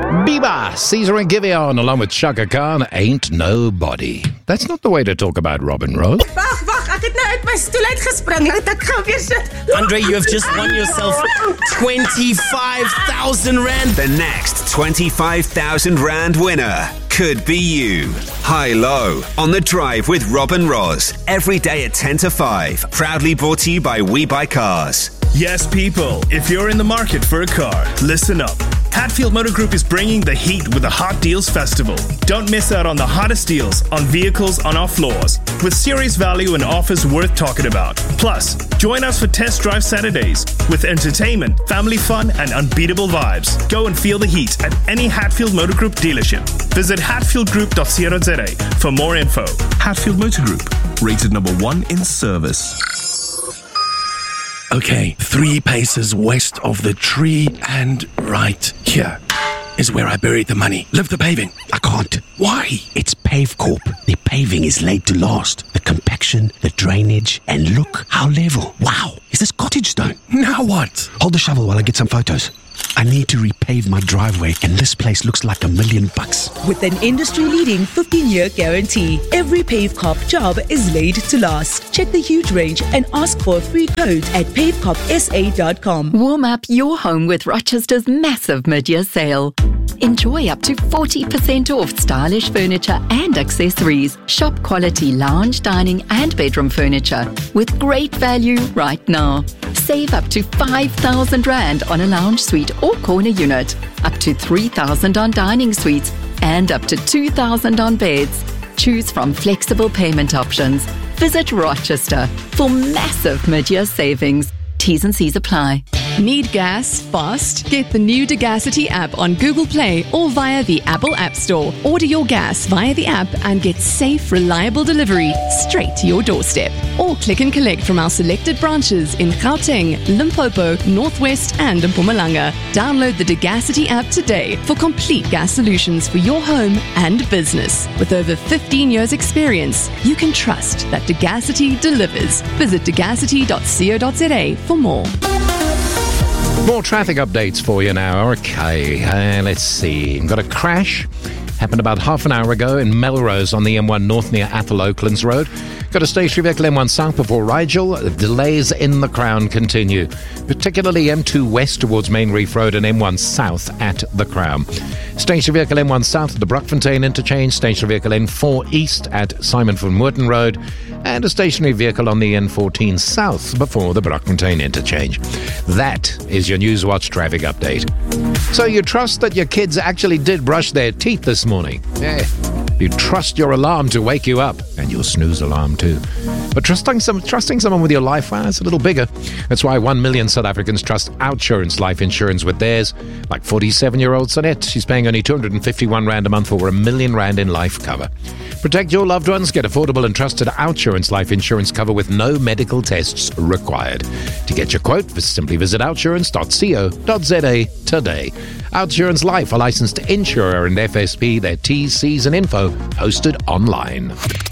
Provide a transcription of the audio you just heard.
Bieber, Caesar and Giveon, along with Chaka Khan, Ain't Nobody. That's not the way to talk about Robin Rose. Wag, ek het nou uit my stoel uitgespring. Laat ek gou weer sit. Andre, you have just won yourself 25,000 Rand. The next 25,000 Rand winner could be you. High Low on The Drive with Robin Ross. Every day at 10 to 5. Proudly brought to you by We Buy Cars. Yes, people, if you're in the market for a car, listen up. Hatfield Motor Group is bringing the heat with the Hot Deals Festival. Don't miss out on the hottest deals on vehicles on our floors, with serious value and offers worth talking about. Plus, join us for Test Drive Saturdays with entertainment, family fun, and unbeatable vibes. Go and feel the heat at any Hatfield Motor Group dealership. Visit hatfieldgroup.co.za for more info. Hatfield Motor Group, rated number 1 in service. Okay, 3 paces west of the tree and right here is where I buried the money. Lift the paving. I can't. Why? It's PaveCorp. The paving is laid to last. The compaction, the drainage, and look how level. Wow, is this cottage stone? Now what? Hold the shovel while I get some photos. I need to repave my driveway, and this place looks like $1 million. With an industry-leading 15-year guarantee, every PaveCorp job is laid to last. Check the huge range and ask for a free code at pavecorpsa.com. Warm up your home with Rochester's massive mid-year sale. Enjoy up to 40% off stylish furniture and accessories. Shop quality lounge, dining and bedroom furniture with great value right now. Save up to 5,000 Rand on a lounge suite or corner unit, up to 3,000 on dining suites, and up to 2,000 on beds. Choose from flexible payment options. Visit Rochester for massive mid-year savings. T's and C's apply. Need gas fast? Get the new Degacity app on Google Play or via the Apple App Store. Order your gas via the app and get safe, reliable delivery straight to your doorstep. Or click and collect from our selected branches in Gauteng, Limpopo, Northwest and Mpumalanga. Download the Degacity app today for complete gas solutions for your home and business. With over 15 years experience, you can trust that Degacity delivers. Visit degacity.co.za for more. More traffic updates for you now. Okay, let's see. Got a crash. Happened about half an hour ago in Melrose on the M1 North near Athol Oaklands Road. Got a stationary vehicle M1 South before Rigel. Delays in the Crown continue, particularly M2 West towards Main Reef Road and M1 South at the Crown. Stationary vehicle M1 South at the Brockfontein interchange. Stationary vehicle N4 East at Simon van Moorten Road. And a stationary vehicle on the N14 South before the Brockfontein interchange. That is your Newswatch traffic update. So you trust that your kids actually did brush their teeth this morning? Yeah. You trust your alarm to wake you up, and your snooze alarm too. But trusting someone with your life, well, it's a little bigger. That's why 1 million South Africans trust Outsurance life insurance with theirs. Like 47-year-old Sonette, she's paying only 251 Rand a month for $1 million in life cover. Protect your loved ones. Get affordable and trusted Outsurance life insurance cover with no medical tests required. To get your quote, simply visit outsurance.co.za today. Outsurance Life, a licensed insurer and FSP, their T's, C's and info posted online.